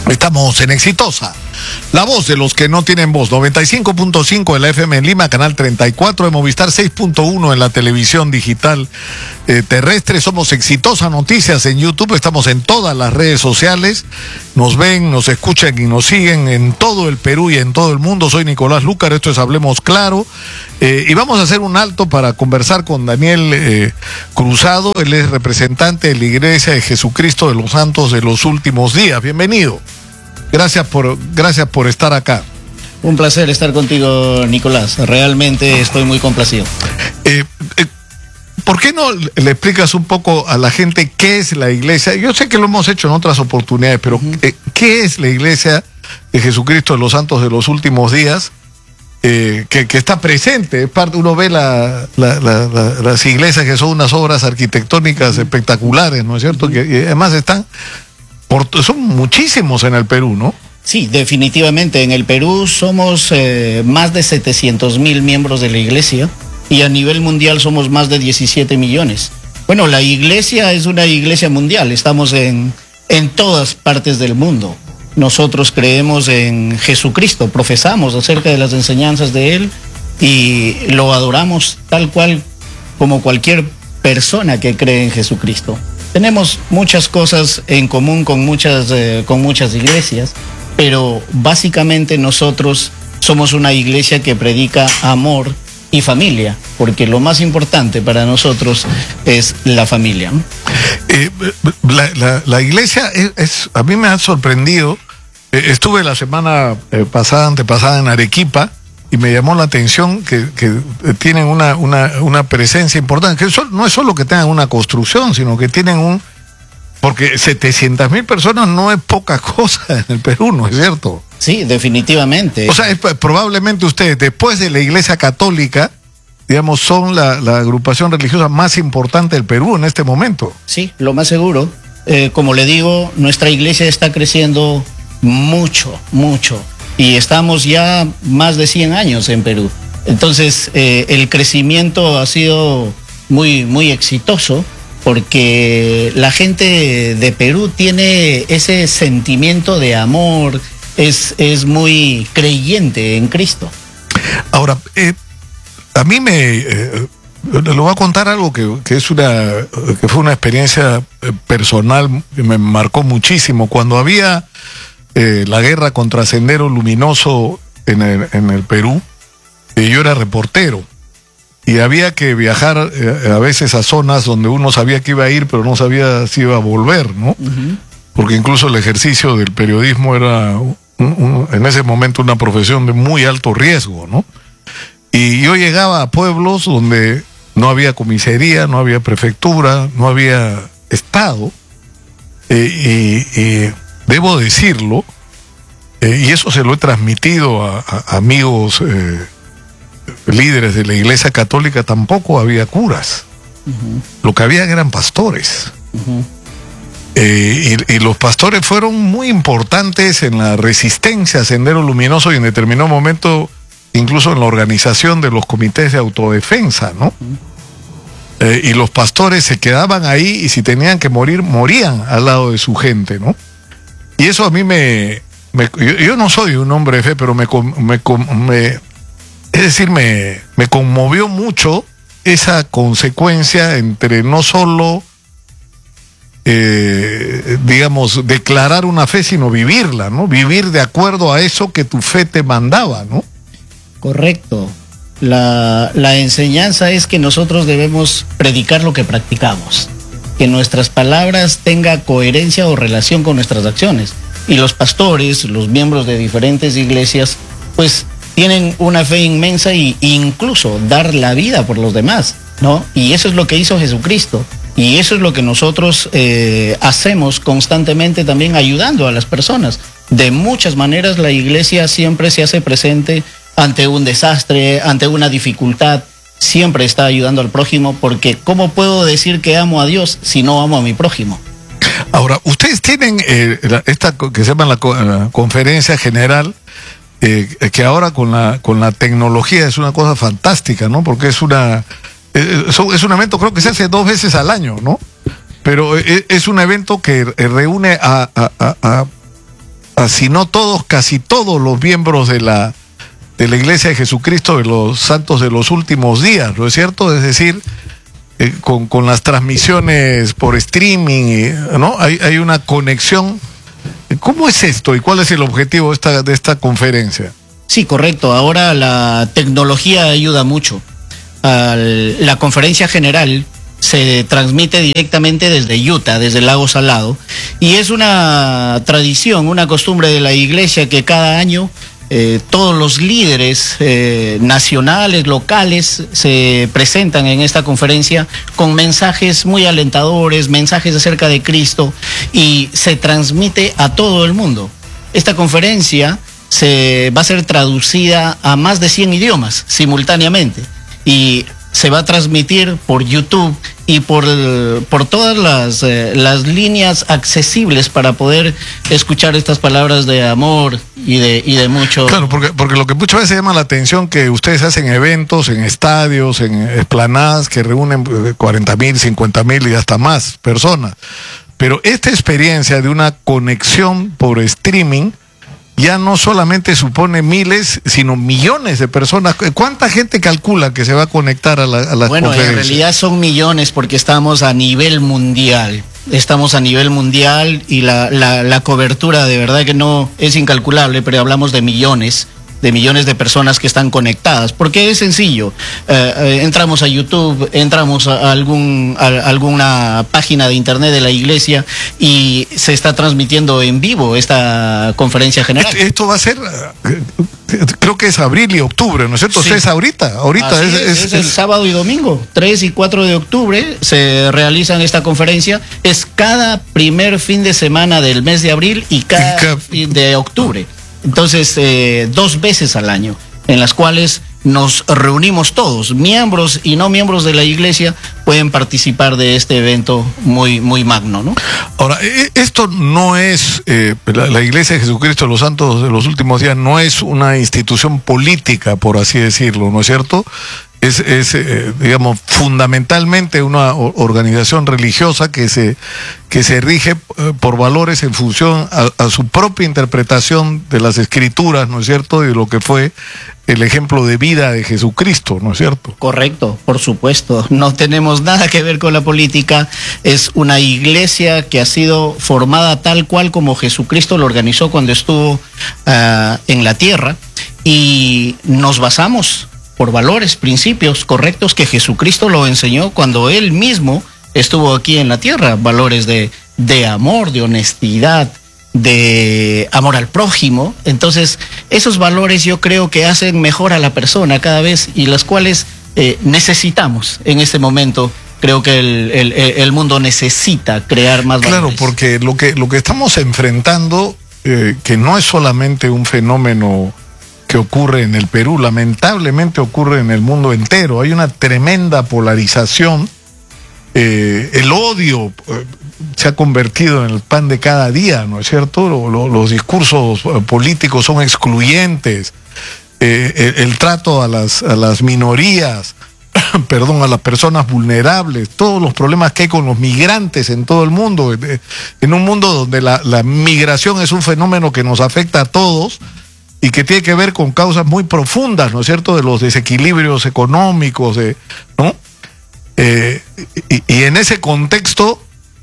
Estamos en Exitosa, la voz de los que no tienen voz, 95.5 de la FM en Lima, canal 34 de Movistar, 6.1 en la televisión digital terrestre. Somos Exitosa Noticias en YouTube, estamos en todas las redes sociales, nos ven, nos escuchan y nos siguen en todo el Perú y en todo el mundo. Soy Nicolás Lúcar, esto es Hablemos Claro, y vamos a hacer un alto para conversar con Daniel Cruzado. Él es representante de la Iglesia de Jesucristo de los Santos de los Últimos Días. Bienvenido. Gracias por estar acá. Un placer estar contigo, Nicolás. Realmente estoy muy complacido. ¿Por qué no le explicas un poco a la gente qué es la iglesia? Yo sé que lo hemos hecho en otras oportunidades, pero ¿qué es la Iglesia de Jesucristo de los Santos de los Últimos Días? Que está presente, es parte, uno ve las iglesias que son unas obras arquitectónicas espectaculares, ¿no es cierto? Que además son muchísimos en el Perú, ¿no? Sí, definitivamente. En el Perú somos más de 700,000 miembros de la iglesia y a nivel mundial somos más de 17 millones. Bueno, la iglesia es una iglesia mundial, estamos en todas partes del mundo. Nosotros creemos en Jesucristo, profesamos acerca de las enseñanzas de Él y lo adoramos tal cual como cualquier persona que cree en Jesucristo. Tenemos muchas cosas en común con muchas iglesias, pero básicamente nosotros somos una iglesia que predica amor y familia, porque lo más importante para nosotros es la familia. La iglesia a mí me ha sorprendido. Estuve la semana antepasada en Arequipa y me llamó la atención que tienen una presencia importante, que no es solo que tengan una construcción, sino que tienen porque 700,000 personas no es poca cosa en el Perú, ¿no es cierto? Sí, definitivamente. O sea, probablemente ustedes, después de la Iglesia Católica, digamos, son la agrupación religiosa más importante del Perú en este momento. Sí, lo más seguro. Como le digo, nuestra iglesia está creciendo mucho, mucho. Y estamos ya más de 100 años en Perú. Entonces, el crecimiento ha sido muy, muy exitoso porque la gente de Perú tiene ese sentimiento de amor, es muy creyente en Cristo. Ahora, a mí le voy a contar algo que fue una experiencia personal que me marcó muchísimo. Cuando había la guerra contra Sendero Luminoso en el Perú, yo era reportero y había que viajar a veces a zonas donde uno sabía que iba a ir pero no sabía si iba a volver, ¿no? Uh-huh. Porque incluso el ejercicio del periodismo era en ese momento una profesión de muy alto riesgo, ¿no? Y yo llegaba a pueblos donde no había comisaría, no había prefectura, no había estado, y debo decirlo, y eso se lo he transmitido a amigos líderes de la Iglesia Católica, tampoco había curas. Uh-huh. Lo que había eran pastores. Uh-huh. Y los pastores fueron muy importantes en la resistencia a Sendero Luminoso y en determinado momento incluso en la organización de los comités de autodefensa, ¿no? Uh-huh. Y los pastores se quedaban ahí y si tenían que morir, morían al lado de su gente, ¿no? Y eso a mí yo no soy un hombre de fe, pero me conmovió mucho esa consecuencia entre no solo, digamos, declarar una fe, sino vivirla, ¿no? Vivir de acuerdo a eso que tu fe te mandaba, ¿no? Correcto. La enseñanza es que nosotros debemos predicar lo que practicamos, que nuestras palabras tengan coherencia o relación con nuestras acciones. Y los pastores, los miembros de diferentes iglesias, pues tienen una fe inmensa e incluso dar la vida por los demás, ¿no? Y eso es lo que hizo Jesucristo. Y eso es lo que nosotros hacemos constantemente también ayudando a las personas. De muchas maneras la iglesia siempre se hace presente ante un desastre, ante una dificultad. Siempre está ayudando al prójimo porque ¿cómo puedo decir que amo a Dios si no amo a mi prójimo? Ahora, ustedes tienen esta que se llama la conferencia general, que ahora con la tecnología es una cosa fantástica, ¿no? Porque es un evento, creo que se hace 2 veces al año, ¿no? Pero es un evento que reúne a si no todos, casi todos los miembros de la Iglesia de Jesucristo de los Santos de los Últimos Días, ¿no es cierto? Es decir, con las transmisiones por streaming, ¿no? Hay una conexión. ¿Cómo es esto y cuál es el objetivo de esta conferencia? Sí, correcto. Ahora la tecnología ayuda mucho. La conferencia general se transmite directamente desde Utah, desde el lago Salado, y es una tradición, una costumbre de la iglesia que cada año todos los líderes nacionales, locales, se presentan en esta conferencia con mensajes muy alentadores, mensajes acerca de Cristo, y se transmite a todo el mundo. Esta conferencia va a ser traducida a más de 100 idiomas simultáneamente, y se va a transmitir por YouTube y por todas las líneas accesibles para poder escuchar estas palabras de amor y de mucho... Claro, porque lo que muchas veces llama la atención que ustedes hacen eventos en estadios, en esplanadas que reúnen 40,000, 50,000 y hasta más personas. Pero esta experiencia de una conexión por streaming ya no solamente supone miles, sino millones de personas. ¿Cuánta gente calcula que se va a conectar a las conferencias? Bueno, en realidad son millones porque estamos a nivel mundial. Estamos a nivel mundial y la cobertura de verdad que no es incalculable, pero hablamos de millones de personas que están conectadas, porque es sencillo. Entramos a YouTube, entramos a alguna página de internet de la iglesia y se está transmitiendo en vivo esta conferencia general. Esto va a ser, creo que es abril y octubre, ¿no es cierto? Sí. Es ahorita es el sábado y domingo, 3 y 4 de octubre se realizan esta conferencia. Es cada primer fin de semana del mes de abril y cada fin de octubre. Entonces, 2 veces al año, en las cuales nos reunimos todos, miembros y no miembros de la iglesia, pueden participar de este evento muy, muy magno, ¿no? Ahora, esto no es, la Iglesia de Jesucristo de los Santos de los Últimos Días no es una institución política, por así decirlo, ¿no es cierto? Es digamos, fundamentalmente una organización religiosa que se rige por valores en función a su propia interpretación de las Escrituras, ¿no es cierto? Y de lo que fue el ejemplo de vida de Jesucristo, ¿no es cierto? Correcto, por supuesto. No tenemos nada que ver con la política. Es una iglesia que ha sido formada tal cual como Jesucristo lo organizó cuando estuvo en la tierra, y nos basamos por valores, principios correctos que Jesucristo lo enseñó cuando Él mismo estuvo aquí en la tierra. Valores de amor, de honestidad, de amor al prójimo. Entonces, esos valores yo creo que hacen mejor a la persona cada vez, y las cuales necesitamos en este momento. Creo que el mundo necesita crear más valores. Claro, porque lo que estamos enfrentando, que no es solamente un fenómeno que ocurre en el Perú, lamentablemente ocurre en el mundo entero. Hay una tremenda polarización. El odio se ha convertido en el pan de cada día, ¿no es cierto? Los discursos políticos son excluyentes. El trato a las minorías, perdón, a las personas vulnerables, todos los problemas que hay con los migrantes en todo el mundo, en un mundo donde la migración es un fenómeno que nos afecta a todos y que tiene que ver con causas muy profundas, ¿no es cierto?, de los desequilibrios económicos, ¿no? Y en ese contexto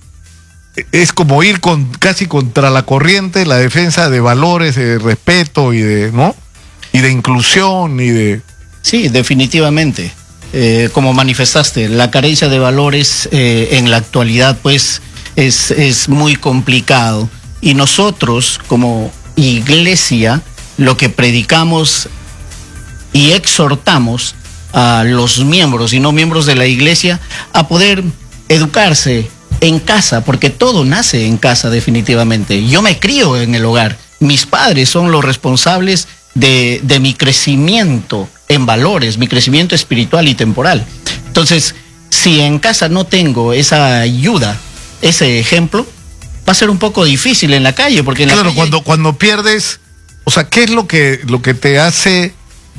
es como ir casi contra la corriente, la defensa de valores de respeto y ¿no?, y de inclusión y de... Sí, definitivamente. Como manifestaste, la carencia de valores en la actualidad pues es muy complicado, y nosotros como iglesia lo que predicamos y exhortamos a los miembros y no miembros de la iglesia a poder educarse en casa, porque todo nace en casa definitivamente. Yo me crío en el hogar, mis padres son los responsables de mi crecimiento en valores, mi crecimiento espiritual y temporal. Entonces, si en casa no tengo esa ayuda, ese ejemplo, va a ser un poco difícil en la calle, porque en la claro, calle... cuando pierdes, o sea, ¿qué es lo que te hace,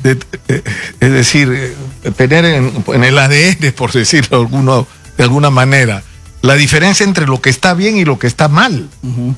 es decir, tener en el ADN, por decirlo de alguna manera, la diferencia entre lo que está bien y lo que está mal? Uh-huh.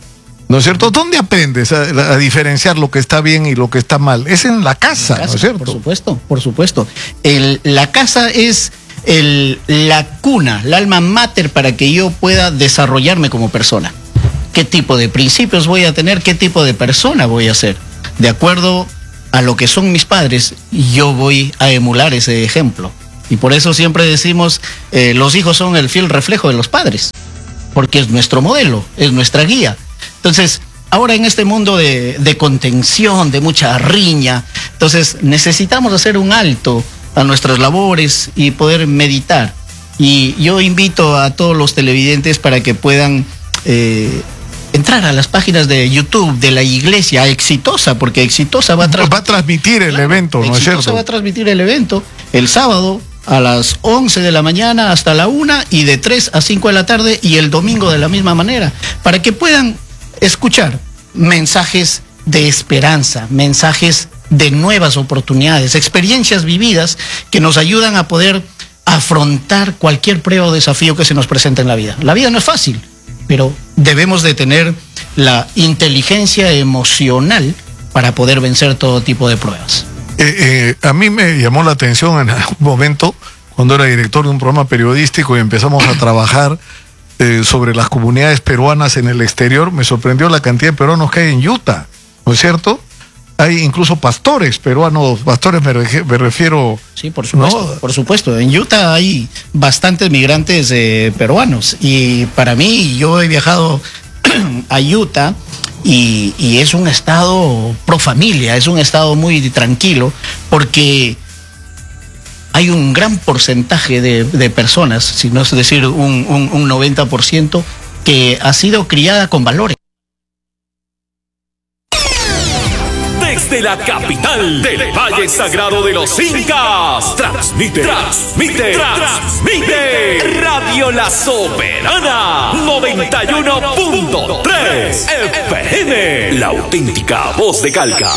¿No es cierto? ¿Dónde aprendes a diferenciar lo que está bien y lo que está mal? Es en la casa, ¿no es cierto? Por supuesto, por supuesto. La casa es la cuna, el alma mater para que yo pueda desarrollarme como persona. ¿Qué tipo de principios voy a tener? ¿Qué tipo de persona voy a ser? De acuerdo a lo que son mis padres, yo voy a emular ese ejemplo. Y por eso siempre decimos, los hijos son el fiel reflejo de los padres, porque es nuestro modelo, es nuestra guía. Entonces, ahora en este mundo de contención, de mucha riña, entonces necesitamos hacer un alto a nuestras labores y poder meditar. Y yo invito a todos los televidentes para que puedan entrar a las páginas de YouTube de la iglesia Exitosa, porque Exitosa va a transmitir el evento, ¿no es cierto? Exitosa va a transmitir el evento el sábado a las 11 de la mañana hasta la 1 y de 3 a 5 de la tarde, y el domingo de la misma manera, para que puedan escuchar mensajes de esperanza, mensajes de nuevas oportunidades, experiencias vividas que nos ayudan a poder afrontar cualquier prueba o desafío que se nos presente en la vida. La vida no es fácil, pero debemos de tener la inteligencia emocional para poder vencer todo tipo de pruebas. A mí me llamó la atención en algún momento, cuando era director de un programa periodístico y empezamos a trabajar sobre las comunidades peruanas en el exterior, me sorprendió la cantidad de peruanos que hay en Utah, ¿no es cierto? Hay incluso pastores peruanos, pastores me refiero... Sí, por supuesto, ¿no? Por supuesto. En Utah hay bastantes migrantes peruanos, y para mí, yo he viajado a Utah y es un estado pro familia, es un estado muy tranquilo, porque hay un gran porcentaje de personas, si no es decir un 90%, que ha sido criada con valores. Desde la capital del Valle Sagrado de los Incas, transmite Radio La Soberana 91.3 FM, la auténtica voz de Calca.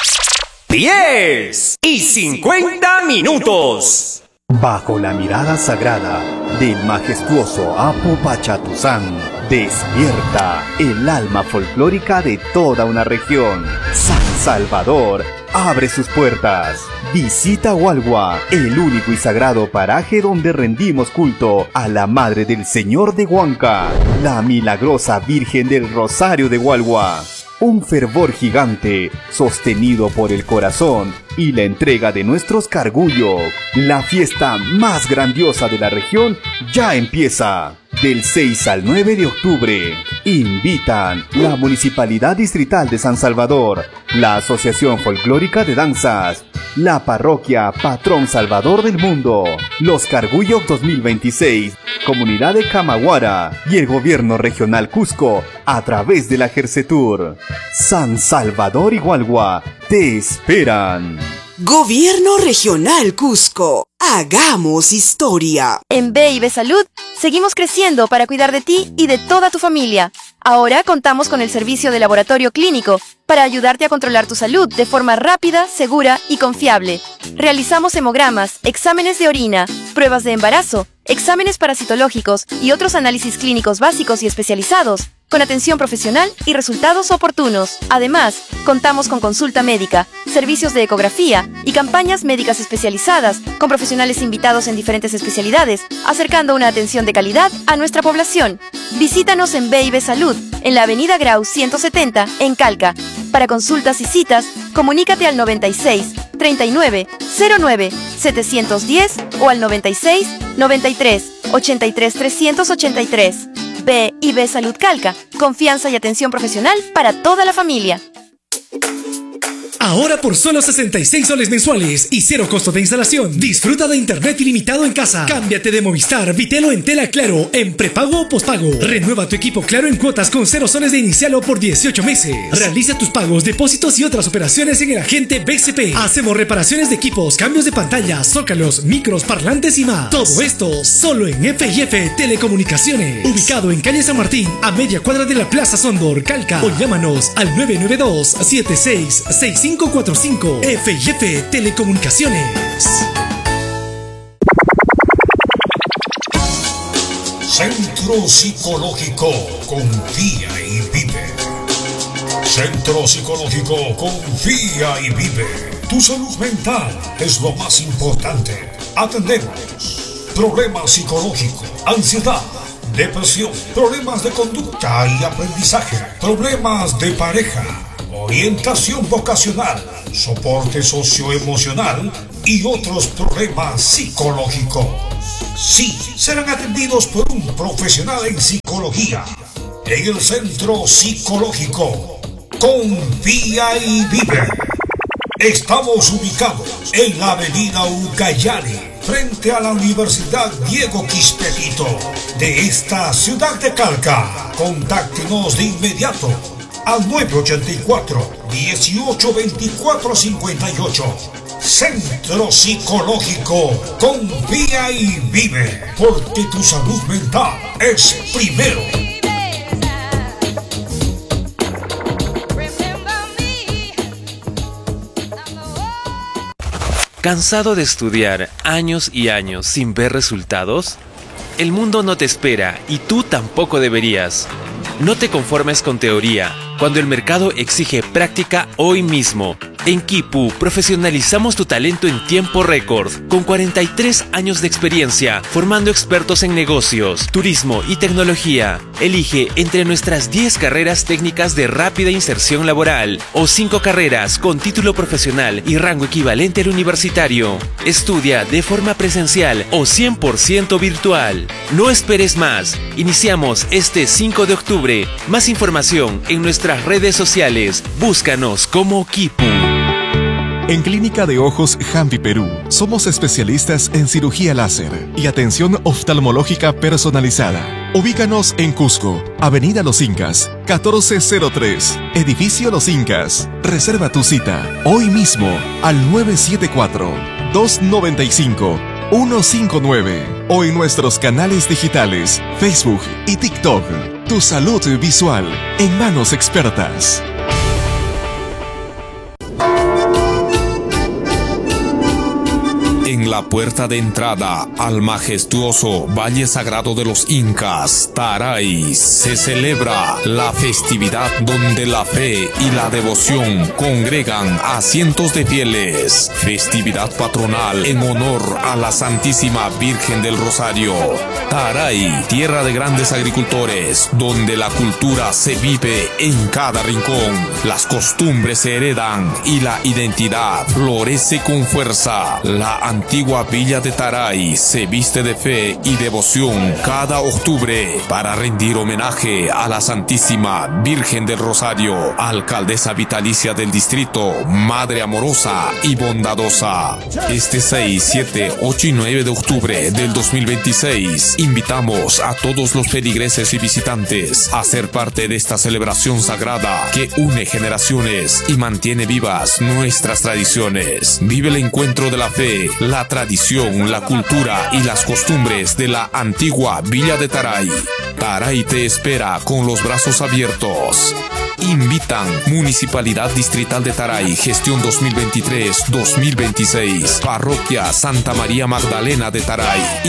10:50. Bajo la mirada sagrada del majestuoso Apo Pachatuzán, despierta el alma folclórica de toda una región. San Salvador abre sus puertas. Visita Hualgua, el único y sagrado paraje donde rendimos culto a la Madre del Señor de Huanca, la milagrosa Virgen del Rosario de Hualgua. Un fervor gigante, sostenido por el corazón y la entrega de nuestros cargullos. La fiesta más grandiosa de la región ya empieza. Del 6 al 9 de octubre. Invitan la Municipalidad Distrital de San Salvador, la Asociación Folclórica de Danzas, la Parroquia Patrón Salvador del Mundo, los Cargullos 2026, Comunidad de Camaguara y el Gobierno Regional Cusco a través de la Jersetur. San Salvador y Hualgua te esperan. Gobierno Regional Cusco. Hagamos historia. En B&B Salud seguimos creciendo para cuidar de ti y de toda tu familia. Ahora contamos con el servicio de laboratorio clínico para ayudarte a controlar tu salud de forma rápida, segura y confiable. Realizamos hemogramas, exámenes de orina, pruebas de embarazo, exámenes parasitológicos y otros análisis clínicos básicos y especializados, con atención profesional y resultados oportunos. Además, contamos con consulta médica, servicios de ecografía y campañas médicas especializadas con profesionales invitados en diferentes especialidades, acercando una atención de calidad a nuestra población. Visítanos en B&B Salud, en la Avenida Grau 170, en Calca. Para consultas y citas, comunícate al 96 39 09 710 o al 96 93 83 383. B&B Salud Calca, confianza y atención profesional para toda la familia. Ahora por solo 66 soles mensuales y 0 costo de instalación, disfruta de internet ilimitado en casa. Cámbiate de Movistar, Vitelo en tela Claro, en prepago o pospago. Renueva tu equipo Claro en cuotas con 0 soles de inicial o por 18 meses. Realiza tus pagos, depósitos y otras operaciones en el agente BCP. Hacemos reparaciones de equipos, cambios de pantalla, zócalos, micros, parlantes y más. Todo esto solo en F&F Telecomunicaciones. Ubicado en calle San Martín, a media cuadra de la Plaza Sondor, Calca. O llámanos al 992-766545. F&F Telecomunicaciones. Centro Psicológico Confía y Vive. Centro Psicológico Confía y Vive. Tu salud mental es lo más importante. Atendemos problemas psicológicos, ansiedad, depresión, problemas de conducta y aprendizaje, problemas de pareja, orientación vocacional, soporte socioemocional y otros problemas psicológicos. Sí, serán atendidos por un profesional en psicología en el Centro Psicológico Confía y Vive. Estamos ubicados en la avenida Ucayali, frente a la Universidad Diego Quispe de esta ciudad de Calca. Contáctenos de inmediato al 984-1824-58. Centro Psicológico Confía y Vive, porque tu salud mental es primero. ¿Cansado de estudiar años y años sin ver resultados? El mundo no te espera y tú tampoco deberías. No te conformes con teoría, cuando el mercado exige práctica hoy mismo. En Kipu profesionalizamos tu talento en tiempo récord, con 43 años de experiencia, formando expertos en negocios, turismo y tecnología. Elige entre nuestras 10 carreras técnicas de rápida inserción laboral o 5 carreras con título profesional y rango equivalente al universitario. Estudia de forma presencial o 100% virtual. No esperes más. Iniciamos este 5 de octubre. Más información en nuestras redes sociales. Búscanos como Kipu. En Clínica de Ojos Jampi Perú, somos especialistas en cirugía láser y atención oftalmológica personalizada. Ubícanos en Cusco, Avenida Los Incas, 1403, Edificio Los Incas. Reserva tu cita hoy mismo al 974-295-159 o en nuestros canales digitales, Facebook y TikTok. Tu salud visual en manos expertas. En la puerta de entrada al majestuoso Valle Sagrado de los Incas, Taray, se celebra la festividad donde la fe y la devoción congregan a cientos de fieles. Festividad patronal en honor a la Santísima Virgen del Rosario. Taray, tierra de grandes agricultores, donde la cultura se vive en cada rincón. Las costumbres se heredan y la identidad florece con fuerza. La antigua villa de Taray se viste de fe y devoción cada octubre para rendir homenaje a la Santísima Virgen del Rosario, alcaldesa vitalicia del distrito, madre amorosa y bondadosa. Este 6, 7, 8 y 9 de octubre del 2026 invitamos a todos los feligreses y visitantes a ser parte de esta celebración sagrada que une generaciones y mantiene vivas nuestras tradiciones. Vive el encuentro de la fe, la tradición, la cultura y las costumbres de la antigua Villa de Taray. Taray te espera con los brazos abiertos. Invitan Municipalidad Distrital de Taray, gestión 2023-2026, Parroquia Santa María Magdalena de Taray.